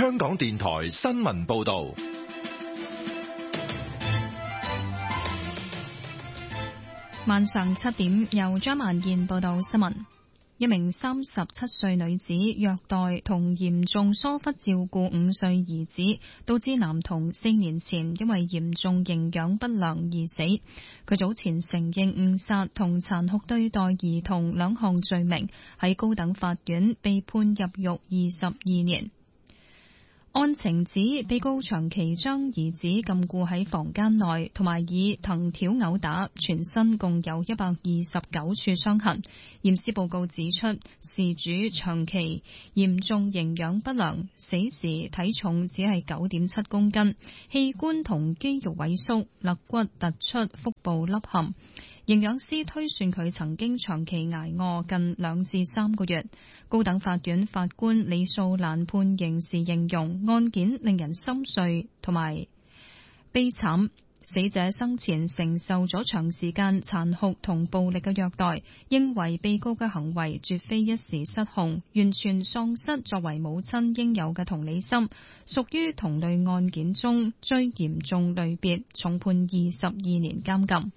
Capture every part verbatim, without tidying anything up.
香港電台新聞報道。 晚上七點，由張曼燕報道新聞。一名三十七歲女子虐待同嚴重疏忽照顧五歲兒子，導致男童四年前因為嚴重營養不良而死。佢早前承認誤殺同殘酷對待兒童兩項罪名，喺高等法院被判入獄二十二年。案情指，被告長期將兒子禁錮喺房間內，同埋以藤條毆打，全身共有一百二十九處傷痕。驗屍報告指出，事主長期嚴重營養不良，死時體重只係九點七公斤，器官同肌肉萎縮，肋骨突出，腹部凹陷。營養師推算佢曾經長期捱餓近兩至三個月。高等法院法官李素蘭判刑時形容案件令人心碎同埋悲慘，死者生前承受咗長時間殘酷同暴力嘅虐待，認為被告嘅行為絕非一時失控，完全喪失作為母親應有嘅同理心，屬於同類案件中最嚴重類別，重判二十二年監禁。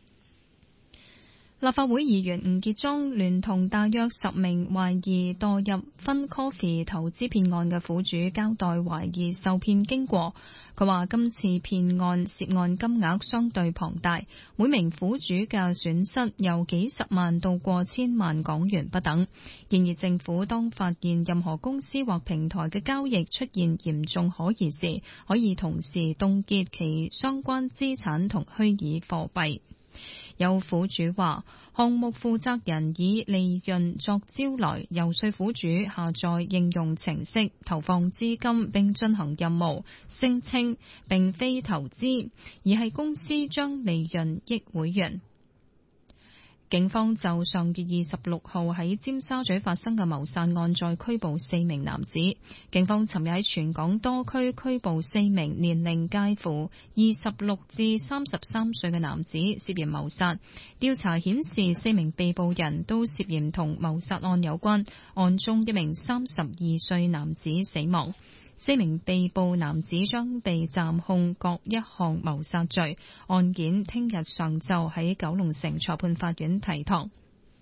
立法會議員吳傑莊聯同大約十名懷疑墮入 FunCoffee 投資騙案嘅苦主交代懷疑受騙經過。佢話今次騙案涉案金額相對龐大，每名苦主嘅損失由幾十萬到過千萬港元不等。建議政府當發現任何公司或平台嘅交易出現嚴重可疑時，可以同時凍結其相關資產同虛擬貨幣。有苦主話，項目負責人以利潤作招來，遊說苦主下載應用程式，投放資金並進行任務，聲稱並非投資，而係公司將利潤益會員。警方就上月二十六號喺尖沙咀發生嘅謀殺案再拘捕四名男子。警方尋日喺全港多區拘捕四名年齡介乎二十六至三十三歲嘅男子涉嫌謀殺。調查顯示四名被捕人都涉嫌同謀殺案有關，案中一名三十二歲男子死亡。四名被捕男子將被暫控各一項謀殺罪，案件聽日上晝喺九龍城裁判法院提堂。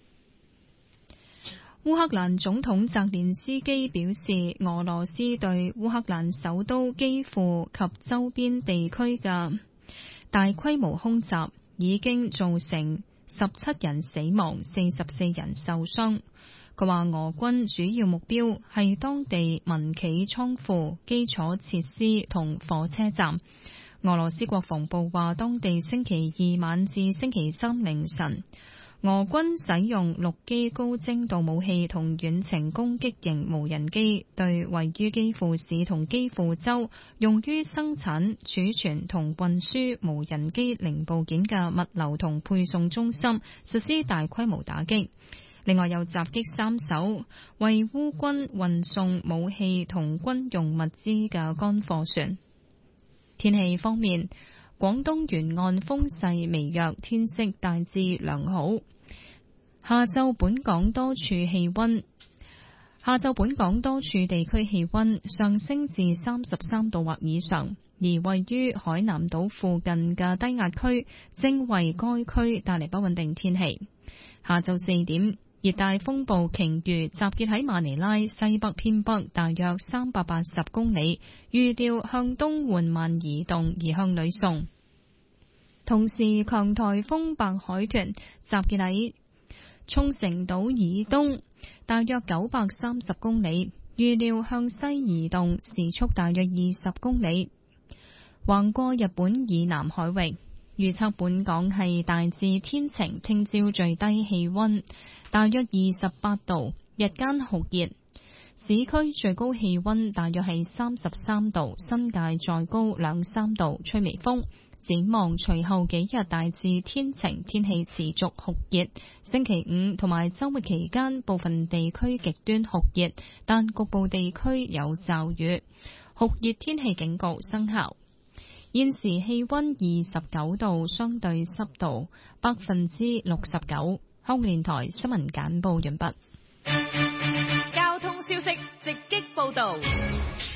烏克蘭總統澤連斯基表示，俄羅斯對烏克蘭首都基輔及周邊地區嘅大規模空襲已經造成十七人死亡、四十四人受傷。佢話俄軍主要目標係當地民企倉庫、基礎設施同火車站。俄羅斯國防部話，當地星期二晚至星期三凌晨，俄軍使用陸基高精度武器同遠程攻擊型無人機，對位於基輔市同基輔州用於生產、儲存同運輸無人機零部件嘅物流同配送中心實施大規模打擊。另外又襲擊三艘為烏軍運送武器同軍用物資嘅乾貨船。天氣方面，廣東沿岸風勢微弱，天色大致良好。下晝本港多處氣溫，下晝本港多處地區氣溫上升至三十三度或以上，而位於海南島附近嘅低壓區正為該區帶嚟不穩定天氣。下晝四點，熱帶風暴鯨魚集結喺馬尼拉西北偏北大約三百八十公里，預料向東緩慢移動，移向呂宋。同時，強颱風白海豚集結喺沖繩島以東大約九百三十公里，預料向西移動，時速大約二十公里，橫過日本以南海域。預測本港係大致天晴，聽朝最低氣溫大約二十八度，日間酷熱，市區最高氣溫大約係三十三度，新界再高兩三度，吹微風。展望隨後幾日大致天晴，天氣持續酷熱。星期五同埋週末期間，部分地區極端酷熱，但局部地區有驟雨，酷熱天氣警告生效。現時氣溫二十九度，相對濕度百分之六十九。香港電台新聞簡報完畢。 交通消息直擊報道。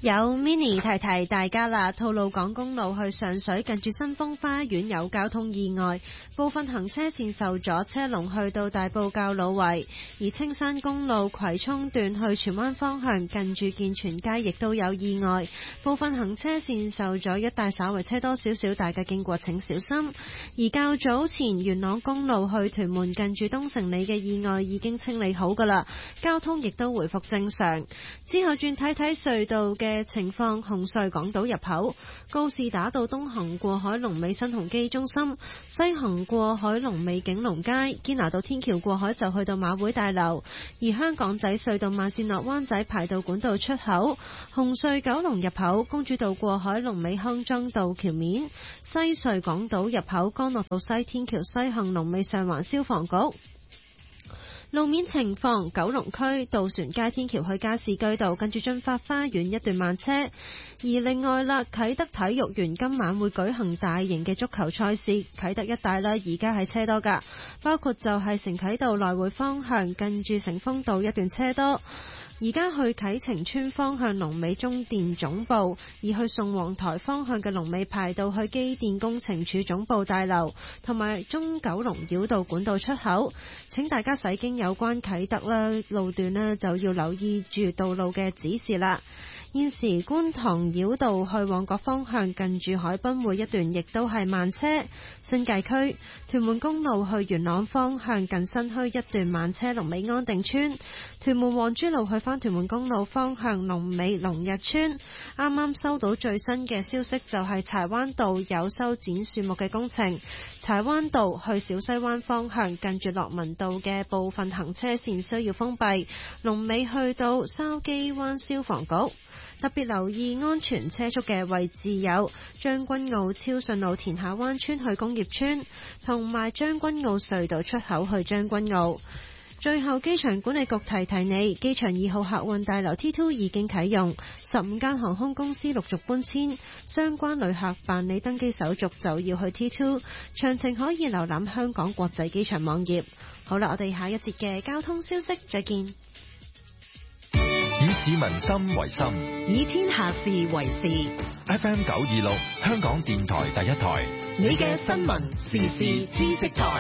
有 Mini 提提大家啦，吐露港公路去上水近住新豐花園有交通意外，部分行車線受阻，車龍去到大埔滘老圍。而青山公路葵涌段去荃灣方向近住健全街亦都有意外，部分行車線受阻，一帶稍為車多少少，大家經過請小心。而較早前元朗公路去屯門近住東城里嘅意外已經清理好噶啦，交通亦都回復正常。之後轉睇睇隧道嘅情況，紅隧港島入口告士打道東行過海龍尾新鴻基中心，西行過海龍尾景隆街，堅拿道天橋過海就去到馬會大樓。而香港仔隧道慢線落灣仔排到管道出口，紅隧九龍入口公主道過海龍尾康莊道橋面，西隧港島入口干諾道西天橋西行龍尾上環消防局。路面情況，九龍區渡船街天橋去加士居道，跟住駿發花園一段慢車。而另外啦，啟德體育園今晚會舉行大型嘅足球賽事，啟德一帶啦，而家係車多噶，包括就係城啟道來回方向，近住成豐道一段車多。而家去啟晴邨方向龍尾中電總部，而去宋皇台方向嘅龍尾排到去機電工程署總部大樓，同埋中九龍繞道管道出口。請大家駛經有關啟德啦路段呢，就要留意住道路嘅指示啦。現時觀塘繞道去旺角方向近住海濱會一段亦都係慢車。新界區屯門公路去元朗方向近新墟一段慢車，龍尾安定村。屯門皇珠路去返屯門公路方向龍尾龍日村。啱啱收到最新嘅消息，就係柴灣道有修剪樹木嘅工程，柴灣道去小西灣方向近住樂民道嘅部分行車線需要封閉，龍尾去到筲箕灣消防局。特別留意安全車速嘅位置有將軍澳超順路田下灣村去工業村，同埋將軍澳隧道出口去將軍澳。最後，機場管理局提提你，機場二號客運大樓 T 二 已經啟用，十五間航空公司陸續搬遷，相關旅客辦理登機手續就要去 T 二，詳情可以瀏覽香港國際機場網頁。好啦，我哋下一節嘅交通消息再見。 以市民心為心， 以天下事為事。 F M 九二六，香港電台第一台， 你嘅新聞時事知識台。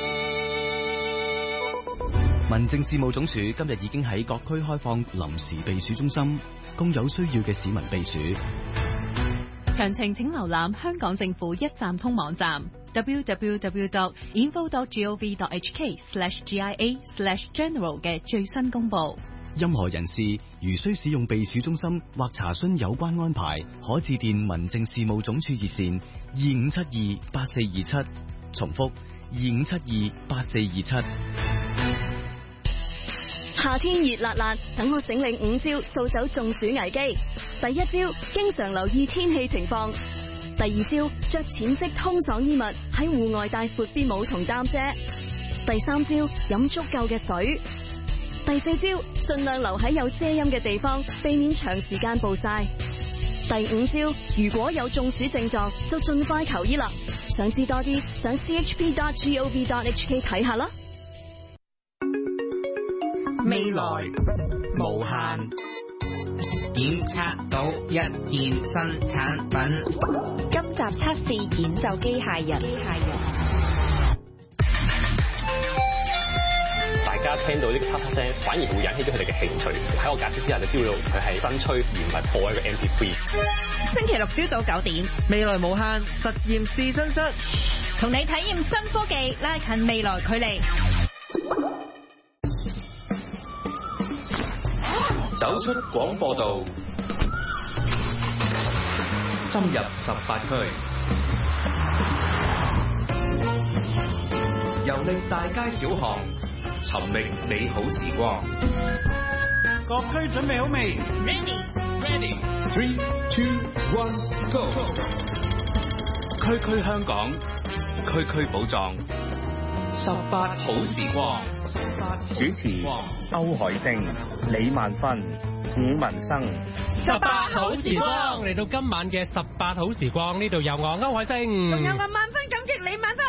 民政事務總署今日已經喺各區開放臨時避暑中心，供有需要嘅市民避暑。 詳情請瀏覽香港政府一站通網站 double-u double-u double-u dot info dot gov dot h k slash g i a slash general 嘅最新公佈。 任何人士如需使用避暑中心或查詢有關安排，可致電民政事務總署熱線二五七二八四二七，重複二五七二八四二七。 夏天熱辣辣，等我醒領五招掃走中暑危機。第一招，經常留意天氣情況；第二招，着淺色通爽衣物，喺戶外帶闊啲帽同擔遮；第三招，飲足夠嘅水；第四招，盡量留喺有遮陰嘅地方，避免長時間暴曬；第五招，如果有中暑症狀，就盡快求醫啦。想知多啲，上 c h p dot gov dot h k 睇下啦。 未來無限，檢測到一件新產品。 今集測試演奏機械人。機械人， 大家聽到呢個啪啪聲，反而會引起咗佢哋嘅興趣。喺我解釋之下，就知道佢係新吹而唔係破一個 M P 三。 星期六朝早九點， 未來無限實驗試身室， 同你體驗新科技，拉近未來距離。 走出廣播道，深入十八區，遊歷大街小巷，尋覓美好時光。 各區準備好未 ？Ready, ready. Three, two, one, go. 區區香港，區區寶藏，十八好時光。 主持歐海星、李萬芬、伍文生。 十八好時光嚟到今晚嘅十八好時光，呢度有我歐海星， 仲有我萬分感激李萬芬。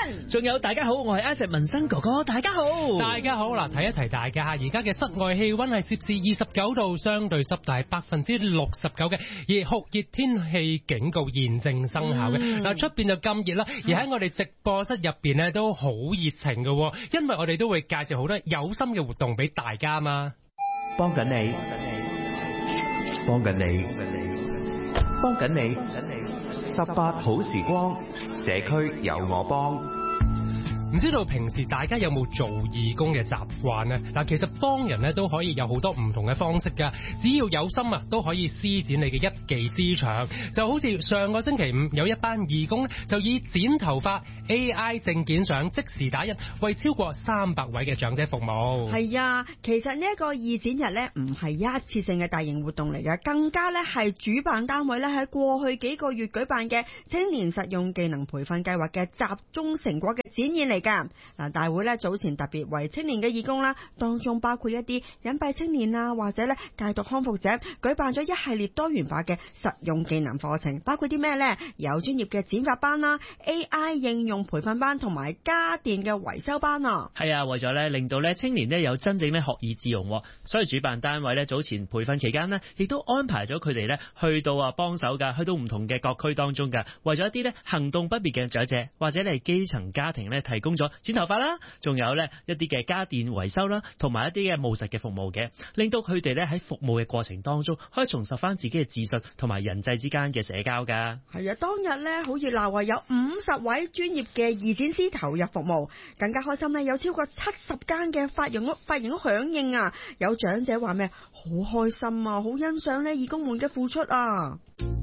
欣，仲有大家好，我係 Asset 民生哥哥，大家好， 大家好嗱，提一提大家吓，而家嘅室外氣溫係攝氏二十九度，相對濕度係百分之六十九嘅，而酷熱天氣警告現正生效嘅。嗱、嗯，出邊就咁熱啦，而喺我哋直播室入邊咧都好熱情嘅，因為我哋都會介紹好多有心嘅活動俾大家嘛。 幫緊你，幫緊你，幫緊你，十八好時光，社區有我幫。 唔知道平時大家有冇做義工嘅習慣呢？嗱，其實幫人咧都可以有好多唔同嘅方式噶，只要有心啊，都可以施展你嘅一技之長。就好似上個星期五有一班義工就以剪頭髮 A I 證件相即時打印，為超過三百位嘅長者服務。 係啊，其實呢一個義剪日呢，唔係一次性嘅大型活動嚟嘅，更加呢係主辦單位呢喺過去幾個月舉辦嘅青年實用技能培訓計劃嘅集中成果嘅展現嚟。嗱，大會咧早前特別為青年嘅義工啦，當中包括一啲隱蔽青年啊，或者咧戒毒康復者，舉辦咗一系列多元化嘅實用技能課程，包括啲咩呢？有專業嘅剪髮班啦、A I 應用培訓班同埋家電嘅維修班啊。 係啊，為咗咧令到咧青年咧有真正咧學以致用，所以主辦單位咧早前培訓期間呢，亦都安排咗佢哋咧去到啊幫手噶，去到唔同嘅各區當中噶，為咗一啲咧行動不便嘅長者或者係基層家庭咧提供咗剪頭髮啦，仲有咧一啲嘅家電維修啦，同埋一啲嘅務實嘅服務嘅，令到佢哋咧喺服務嘅過程當中，可以重拾翻自己嘅自信同埋人際之間嘅社交噶。係啊，當日咧好熱鬧啊，有五十位專業嘅義剪師投入服務，更加開心咧，有超過七十間嘅髮型屋髮型屋響應啊！有長者話咩？好開心啊，好欣賞咧義工們嘅付出啊！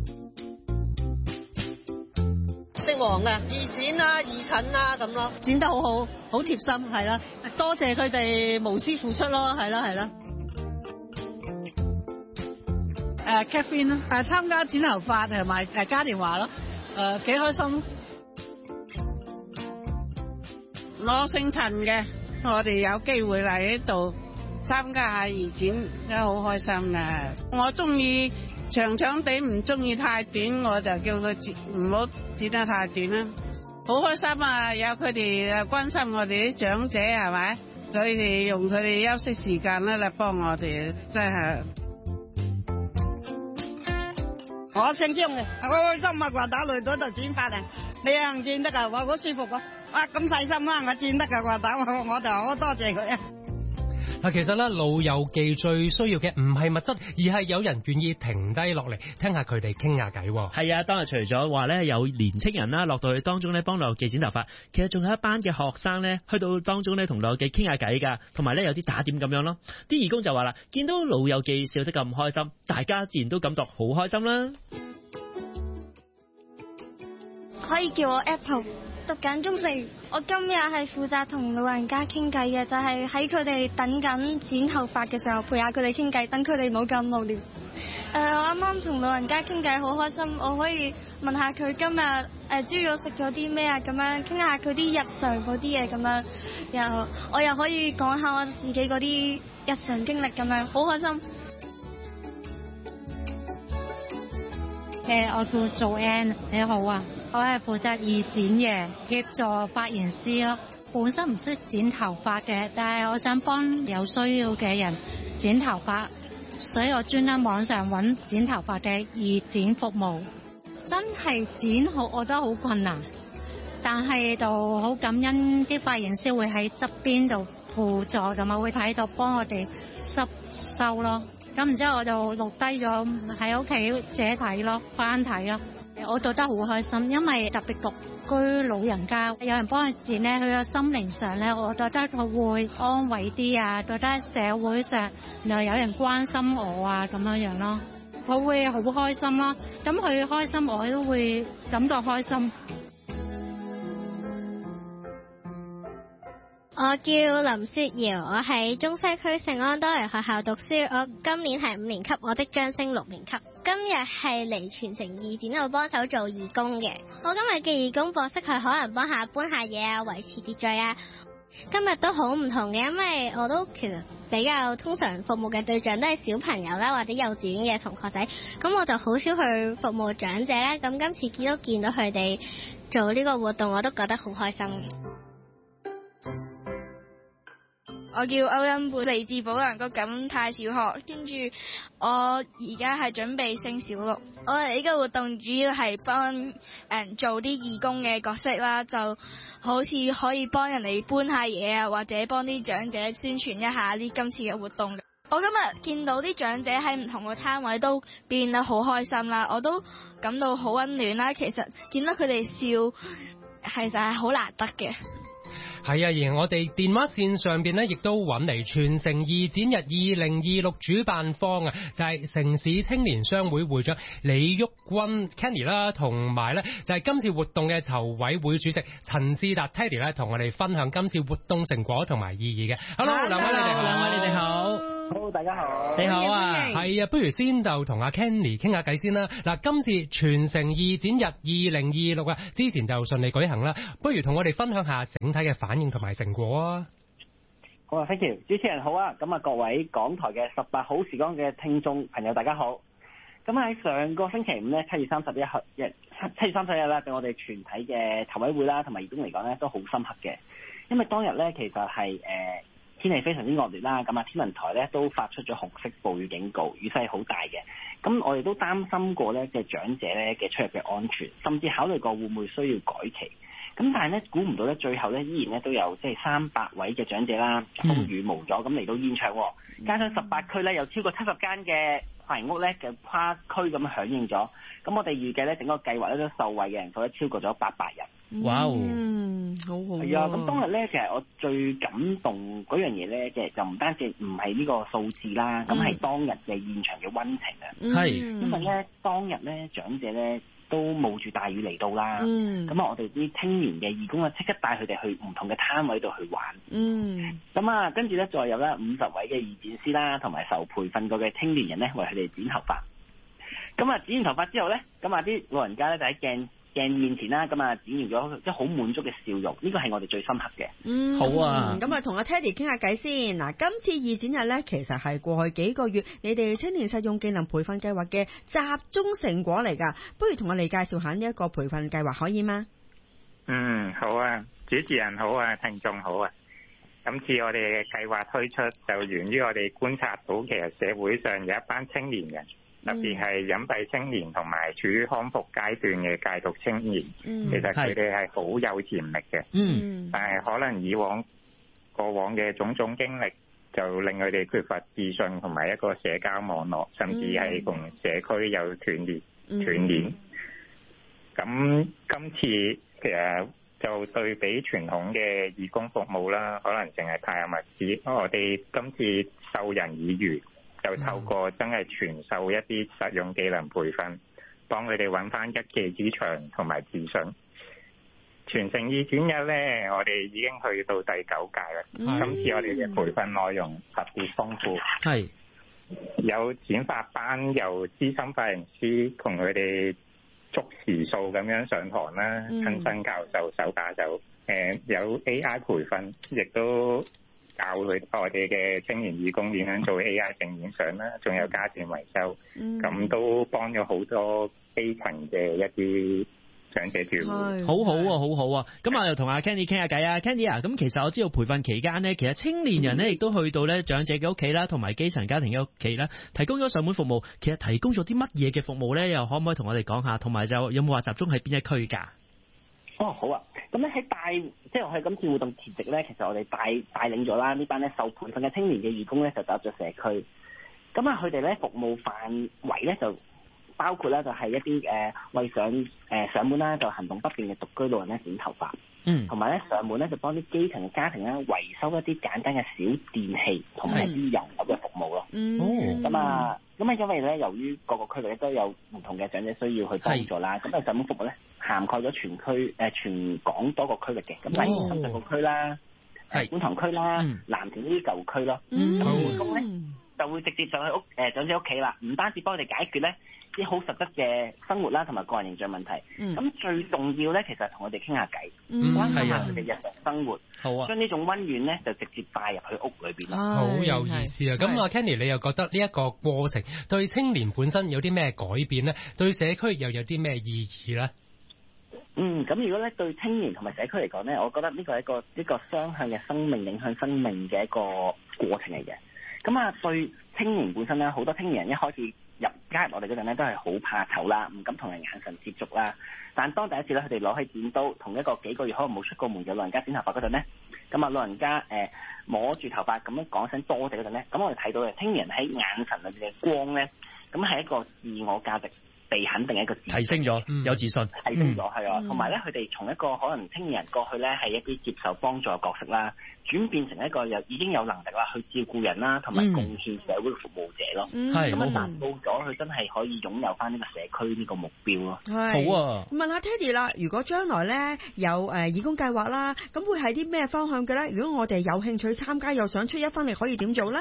姓黃嘅義剪啊、義診啊咁咯，剪得好好，好貼心係啦，多謝佢哋無私付出咯，係啦係啦。 誒 Catherine 啦，誒參加剪頭髮同埋誒嘉年華咯，誒幾開心。 我姓陳嘅，我哋有機會嚟呢度參加下義剪，真係好開心嘅。我中意長長地，唔中意太短，我就叫佢剪，唔好剪得太短啦。好開心啊！有佢哋關心我哋啲長者係咪？佢哋用佢哋休息時間咧嚟幫我哋，真係。 我姓張嘅，我開心啊！話打嚟到度剪髮啊，你啊剪得噶，我好舒服啊！啊咁細心啊，我剪得噶話打我，我就好多謝佢啊！ 嗱，其實咧老友記最需要嘅唔係物質，而係有人願意停低落嚟聽下佢哋傾下偈。 係啊，當日除咗話咧有年青人啦落到去當中咧幫老友記剪頭髮，其實仲有一班嘅學生咧去到當中咧同老友記傾下偈噶，同埋咧有啲打點咁樣咯。啲義工就話啦，見到老友記笑得咁開心，大家自然都感到好開心啦。 可以叫我 Apple。讀緊中四，我今日係負責同老人家傾偈嘅，就係喺佢哋等緊剪頭髮嘅時候陪下佢哋傾偈，等佢哋冇咁無聊。誒、呃，我啱啱同老人家傾偈好開心，我可以問下佢今日誒朝早食咗啲咩啊，咁樣傾下佢啲日常嗰啲嘢咁樣，然後我又可以講下我自己嗰啲日常經歷咁樣，好開心。 誒，我叫做 Ann， 你好啊。我係負責義剪嘅協助髮型師咯，本身唔識剪頭髮嘅，但係我想幫有需要嘅人剪頭髮，所以我專登網上揾剪頭髮嘅義剪服務。真係剪好，我覺得好困難，但係就好感恩啲髮型師會喺側邊度輔助，同埋會喺度幫我哋濕收咯。咁然之後我就錄低咗喺屋企自己睇咯，翻睇咯。我覺得好開心，因為特別獨居老人家，有人幫佢剪咧，佢個心靈上咧，我覺得佢會安慰啲啊，覺得社會上又有人關心我啊，咁樣樣咯，我會好開心咯。咁佢開心，我都會感到開心。 我叫林雪瑤，我喺中西區聖安多尼學校讀書，我今年係五年級，我即將升六年級。今日係嚟全城義剪度幫手做義工嘅。我今日嘅義工課室係可能幫下搬下嘢啊，維持秩序啊。 今日都好唔同嘅，因為我都其實比較通常服務嘅對象都係小朋友啦，或者幼稚園嘅同學仔，咁我就好少去服務長者啦。咁今次見到見到佢哋做呢個活動，我都覺得好開心。 我叫歐欣貝，嚟自保良局錦泰小學，跟住我而家係準備升小六。我哋呢個活動主要係幫誒做啲義工嘅角色啦，就好似可以幫人哋搬下嘢啊，或者幫啲長者宣傳一下呢今次嘅活動。我今日見到啲長者喺唔同嘅攤位都變得好開心啦，我都感到好溫暖啦。其實見到佢哋笑，其實係好難得嘅。 係啊，而我哋電話線上邊咧，亦都揾嚟全城義展日二零二六主辦方啊，就係、是、城市青年商會會長李旭君 Kenny 啦，同埋咧就係、是、今次活動嘅籌委會主席陳志達 Teddy 咧，同我哋分享今次活動成果同埋意義嘅。Hello， 兩位你哋好， 兩位你哋好。 好，大家好。 你好啊。 係啊，不如先就同阿 Kenny 傾下偈先啦。嗱，今次全城義展日二零二六啊，之前就順利舉行啦，不如同我哋分享下整體嘅反應同埋成果啊！ 好啊 ，thank you， 主持人好啊！咁啊，各位港台嘅十八好時光嘅聽眾朋友，大家好。咁喺上個星期五咧，七月三十一日，七月三十一日咧，對我哋全體嘅籌委會啦，同埋義工嚟講咧，都好深刻嘅。因為當日咧，其實係誒、呃、天氣非常之惡劣啦，咁啊天文台咧都發出咗紅色暴雨警告，雨勢好大嘅。咁我哋都擔心過咧，即係長者咧嘅出入嘅安全，甚至考慮過會唔會需要改期。咁但係咧，估唔到咧，最後咧依然咧都有即係三百位嘅長者啦，風雨無阻咁嚟到現場，加上十八區咧有超過七十間嘅髮型屋咧嘅跨區咁響應咗，咁我哋預計咧整個計劃咧都受惠嘅人數咧超過咗八百人。 哇哦， 嗯，好好。 係啊，咁當日咧其實我最感動嗰樣嘢咧，其實就唔單止唔係呢個數字啦，咁係當日嘅現場嘅溫情啊。 係、 嗯，因為咧當日咧長者咧都冒住大雨嚟到啦，咁、嗯、啊我哋啲青年嘅義工啊即刻帶佢哋去唔同嘅攤位度去玩， 嗯， 咁啊跟住咧再有咧五十位嘅義展師啦，同埋受培訓過嘅青年人咧為佢哋剪頭髮，咁啊剪完頭髮之後咧，咁啊啲老人家咧就喺鏡鏡面前啦，咁啊展現咗即係好滿足嘅笑容，呢個係我哋最深刻嘅。 嗯， 好啊。 咁啊，同阿 Teddy 傾下偈先。嗱，今次義展日咧，其實係過去幾個月你哋青年實用技能培訓計劃嘅集中成果嚟㗎。不如同我哋介紹下呢一個培訓計劃，可以嗎？ 嗯，好啊，主持人好啊，聽眾好啊。今次我哋嘅計劃推出就源於我哋觀察到，其實社會上有一班青年人。特別係隱蔽青年同埋處於康復階段嘅戒毒青年，嗯、其實佢哋係好有潛力嘅。嗯，但係可能以往過往嘅種種經歷，就令佢哋缺乏自信同埋一個社交網絡，甚至係同社區有斷裂、嗯、斷鏈。咁今次其實就對比傳統嘅義工服務啦，可能淨係派下物資。我哋今次授人以漁。就透過真係傳授一啲實用技能培訓，幫佢哋揾翻一技之長同埋自信。全城義展日咧，我哋已經去到第九屆啦。今次我哋嘅培訓內容特別豐富， 係有剪髮班，由資深髮型師同佢哋捉時數咁樣上堂啦，親身教授手把手。誒，有 A I 培訓，亦都教佢我哋嘅青年義工點樣做 A I 正面相啦，仲有家電維修，咁、嗯、都幫咗好多基層嘅一啲長者住戶。 好好啊，好好啊！咁啊，又同阿 Candy 傾下偈啊 ，Candy 啊，咁其實我知道培訓期間呢，其實青年人呢亦都去到咧長者嘅屋企啦，同埋基層家庭嘅屋企啦，提供咗上門服務。其實提供咗啲乜嘢嘅服務咧？又可唔可以同我哋講下？同埋就有冇話集中喺邊一區㗎？ 哦，好啊！咁咧喺帶，即係我哋今次活動前夕咧，其實我哋帶帶領咗啦，呢班咧受培訓嘅青年嘅義工咧就走入咗社區。咁啊，佢哋咧服務範圍咧就包括咧就係一啲誒、呃、為上誒、呃、上門啦，就行動不便嘅獨居老人咧剪頭髮，嗯，同埋咧上門咧就幫啲基層家庭咧維修一啲簡單嘅小電器同埋啲油油嘅服務咯。嗯，咁啊，咁啊，因為咧由於各個區域都有唔同嘅長者需要去幫助啦，咁啊上門服務咧涵蓋咗全區誒、呃、全港多個區域嘅，咁例如深圳個區啦，係觀塘區啦、嗯、藍田呢啲舊區咯。咁義工咧就會直接上去屋誒、呃、長者屋企啦，唔單止幫佢哋解決咧啲好實質嘅生活啦，同埋個人形象問題。咁、嗯、最重要咧，其實同佢哋傾下偈，關心下佢哋日常生活，好啊，將呢種溫暖咧就直接帶入去屋裏邊啦。好有意思啊！咁啊 ，Kenny， 你又覺得呢一個過程對青年本身有啲咩改變咧？對社區又有啲咩意義咧？ 嗯，咁如果咧對青年同埋社區嚟講咧，我覺得呢個係一個一個雙向嘅生命影響生命嘅一個過程嚟嘅。咁啊，對青年本身咧，好多青年人一開始入加入我哋嗰陣咧，都係好怕醜啦，唔敢同人眼神接觸啦。但當第一次咧，佢哋攞起剪刀，同一個幾個月可能冇出過門嘅老人家剪頭髮嗰陣咧，咁啊老人家誒、呃、摸住頭髮咁樣講聲多謝嗰陣咧，咁我哋睇到嘅青年人喺眼神裏邊嘅光咧，咁係一個自我價值被肯定嘅一個提升咗，嗯、有自信， 提升咗係啊，同埋咧佢哋從一個可能青年人過去咧係一啲接受幫助嘅角色啦，轉變成一個有已經有能力啦去照顧人啦，同埋貢獻社會嘅服務者咯。係咁樣達到咗，佢真係可以擁有翻呢個社區呢個目標咯。 好啊！問下 Teddy 啦，如果將來咧有誒、呃、義工計劃啦，咁會係啲咩方向嘅咧？如果我哋有興趣參加，又想出一分力，可以點做咧？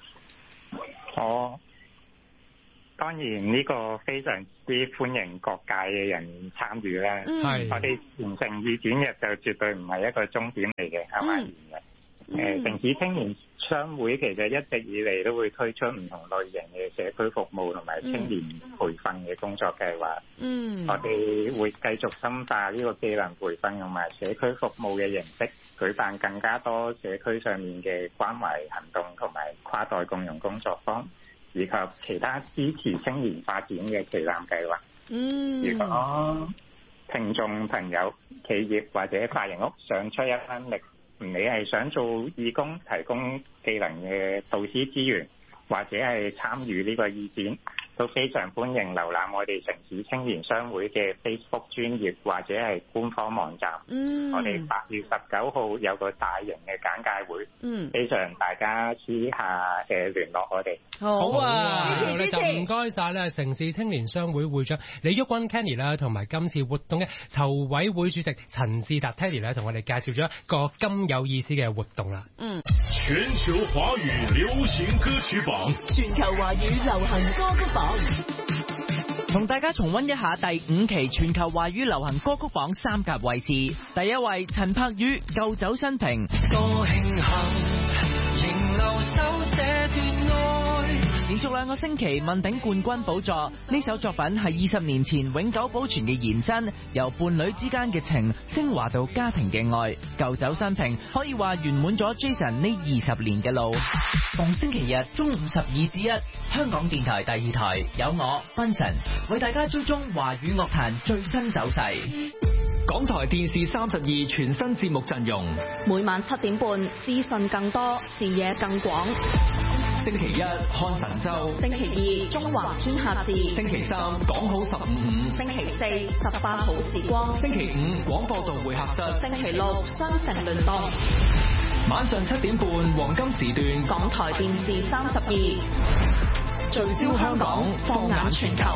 哦。當然呢個非常之歡迎各界嘅人參與啦。係、嗯，我哋完成義展日就絕對唔係一個終點嚟嘅，係咪？誒、嗯，城市青年商會其實一直以嚟都會推出唔同類型嘅社區服務同埋青年培訓嘅工作計劃。嗯，我哋會繼續深化呢個技能培訓同埋社區服務嘅形式，舉辦更加多社區上面嘅關懷行動同埋跨代共融工作坊，以及其他支持青年發展嘅旗艦計劃。嗯，如果聽眾朋友、企業或者大型屋想出一分力，唔理係想做義工、提供技能嘅導師資源，或者係參與呢個義展，都非常歡迎瀏覽我哋城市青年商會嘅 Facebook 專頁或者係官方網站。嗯，我哋八月十九號有個大型嘅簡介會。嗯，非常大家私下嘅聯絡我哋。 好啊，我哋就唔該晒咧，城市青年商會會長李旭君 Kenny 啦，同埋今次活動嘅籌委會主席陳志達 Teddy 咧，同我哋介紹咗一個咁有意思嘅活動啦。嗯， 全球華語流行歌曲榜， 全球華語流行歌曲榜，同大家重溫一下第五期全球華語流行歌曲榜三甲位置。第一位陳柏宇舊酒新瓶。多慶幸仍留守這段愛，連續兩個星期問鼎冠軍寶座。呢首作品係二十年前永久保存嘅延伸，由伴侶之間嘅情升華到家庭嘅愛。舊酒新瓶可以話圓滿咗 Jason 呢二十年嘅路。逢星期日中午十二至一，香港電台第二台有我賓神為大家追蹤華語樂壇最新走勢。 港台電視三十二全新節目陣容， 每晚七點半，資訊更多，視野更廣。 星期一看神州， 星期二中華天下事， 星期三講好十五五， 星期四十八好時光， 星期五廣播道會客室， 星期六雙城聯動。 晚上七點半黃金時段， 港台電視三十二聚焦香港，放眼全球。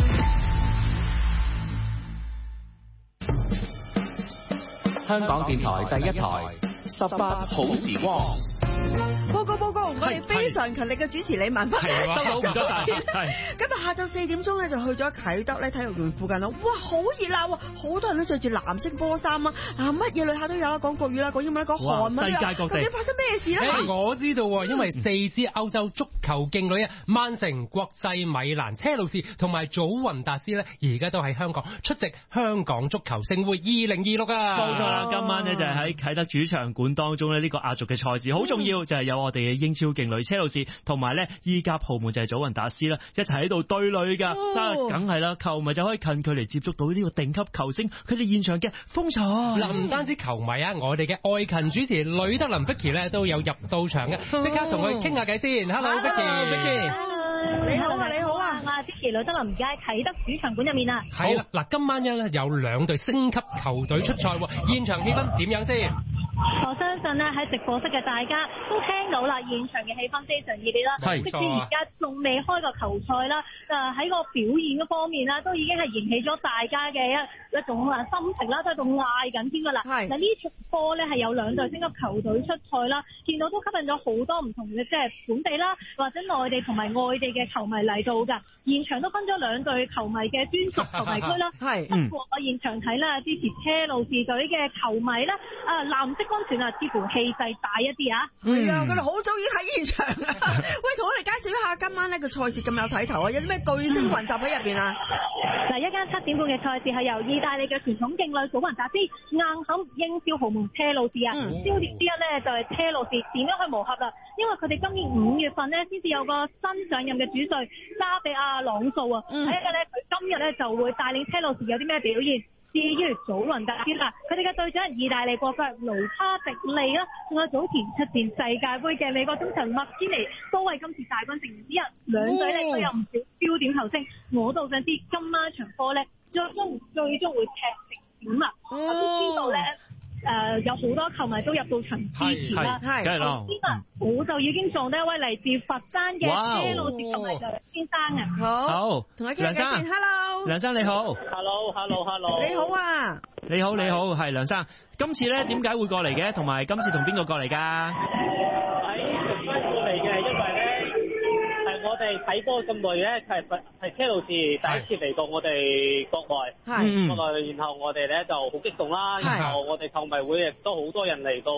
香港電台第一台十八好時光。 報告報告，我哋非常勤力嘅主持李文芬， 收到唔該晒。 今日下晝四點鐘咧就去咗啟德咧體育園附近咯，哇，好熱鬧啊！好多人都着住藍色波衫啊，啊乜嘢旅客都有啦，講國語啦，講英文，講韓文啦，世界各地究竟發生咩事咧？ 欸、我知道，因為四支歐洲足球勁旅啊，曼城、國際米蘭、車路士同埋祖雲達斯咧，而家都喺香港出席香港足球盛會二零二六啊！ 冇錯啦，今晚呢就係喺啟德主場館當中咧，呢個壓軸嘅賽事好重要，就係有我哋嘅英超勁旅車路士同埋咧意甲豪門就係祖雲達斯啦，一齊喺度對壘噶，梗係啦，球迷就可以近距離接觸到呢個頂級球星，佢哋現場嘅風采。 嗱，唔單止球迷啊，我哋嘅愛勤主持呂德林 Vicky 咧都有入到場嘅，即刻同佢傾下偈先。Hello Vicky，Vicky， 你好啊，你好啊， 我係 Vicky 呂德林，而家喺啟德主場館入面啊。 係啦，嗱，今晚咧有兩隊升級球隊出賽喎，現場氣氛點樣先？ 我相信咧喺直播室嘅大家都聽到啦，現場嘅氣氛非常熱烈啦。即使而家仲未開個球賽啦，誒喺個表演嗰方面啦，都已經係燃起咗大家嘅一一種啊心情啦，都喺度嗌緊添㗎啦。嗱呢場波咧係有兩隊升級球隊出賽啦，見到都吸引咗好多唔同嘅即係本地啦，或者內地同埋外地嘅球迷嚟到㗎。現場都分咗兩隊球迷嘅專屬球迷區啦。係。不過我現場睇啦，支持車路士隊嘅球迷啦，啊藍色軍團啊，似乎氣勢大一啲啊。 係啊，佢哋好早已經喺現場啦。喂，同我哋介紹一下今晚呢個賽事咁有睇頭啊！有啲咩巨星雲集喺入邊啊？ 嗱，一間七點半嘅賽事係由意大利嘅傳統勁旅祖雲達斯硬撼英超豪門車路士啊！嗯、焦點之一咧就係、是、車路士點樣去磨合啦，因為佢哋今年五月份咧先至有個新上任嘅主帥沙比亞朗素啊，睇下咧佢今日咧就會帶領車路士有啲咩表現。至於祖雲達斯啦，佢哋嘅隊長係意大利國腳盧卡迪利啦，仲有早前出戰世界盃嘅美國中場麥堅尼都係今次大軍成員之一，兩隊咧都有唔少焦點球星。我都想知今晚場波咧最終最終會踢成點啊！我都知道咧。誒、呃、有好多球迷都入到場支持啦，係，頭先啊，我就已經撞到一位嚟自佛山嘅車路士球迷就先生啊，好，好，同佢傾偈先 ，Hello， 梁生你好 ，Hello，Hello，Hello， 你好啊， 你好你好，係梁生，今次咧點解會過嚟嘅？同埋今次同邊個過嚟㗎？ 喺佛山過嚟嘅，因為咧。我哋睇波咁耐咧，係係車路士第一次嚟到我哋國內，係國內，然後我哋咧就好激動啦，然後我哋球迷會亦都好多人嚟到。